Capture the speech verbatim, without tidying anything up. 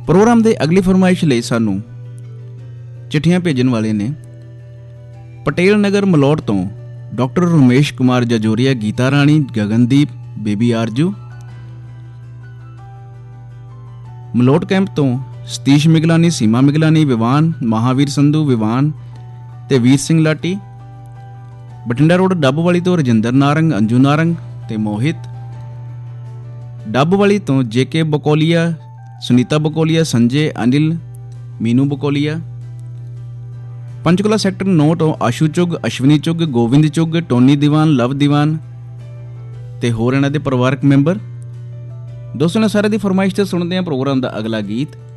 Programme ਦੇ ਅਗਲੀ ਫਰਮਾਇਸ਼ ਲਈ ਸਾਨੂੰ ਚਿੱਠੀਆਂ ਭੇਜਣ ਵਾਲੇ ਨੇ ਪਟੇਲ ਨਗਰ ਮਲੋਟ ਤੋਂ ਡਾਕਟਰ ਰਮੇਸ਼ ਕੁਮਾਰ ਜਜੋਰੀਆ, ਗੀਤਾ ਰਾਣੀ, ਗਗਨਦੀਪ, ਬੇਬੀ ਆਰਜੂ। ਮਲੋਟ ਕੈਂਪ ਤੋਂ ਸਤੀਸ਼ ਮਿਗਲਾਨੀ, ਸੀਮਾ ਮਿਗਲਾਨੀ, ਵਿਵਾਨ, ਮਹਾਵੀਰ ਸੰਧੂ, ਵਿਵਾਨ ਤੇ ਵੀਰ ਸਿੰਘ ਲਾਟੀ। ਬਠਿੰਡਾ ਰੋਡ ਡੱਬਵਾਲੀ ਤੋਂ ਰਜਿੰਦਰ ਨਾਰੰਗ, ਅੰਜੂ ਨਾਰੰਗ ਤੇ ਮੋਹਿਤ। ਡੱਬਵਾਲੀ ਤੋਂ ਜੇ ਕੇ ਬਕੋਲੀਆ, ਸੁਨੀਤਾ ਬਕੋਲੀਆ, ਸੰਜੇ, ਅਨਿਲ, ਮੀਨੂ ਬਕੋਲੀਆ। ਪੰਚਕੁਲਾ ਸੈਕਟਰ ਨੌ ਤੋਂ ਆਸ਼ੂ ਚੁੱਗ, ਅਸ਼ਵਨੀ ਚੁੱਗ, ਗੋਬਿੰਦ ਚੁੱਗ, ਟੋਨੀ ਦੀਵਾਨ, ਲਵ ਦੀਵਾਨ ਤੇ ਹੋਰ ਇਹਨਾਂ ਦੇ ਪਰਿਵਾਰਕ ਮੈਂਬਰ। ਦੋਸਤੋ, ਨੇ ਸਾਰਿਆਂ ਦੀ ਫਰਮਾਇਸ਼ ਤੇ ਸੁਣਦੇ ਹਾਂ ਪ੍ਰੋਗਰਾਮ ਦਾ ਅਗਲਾ ਗੀਤ।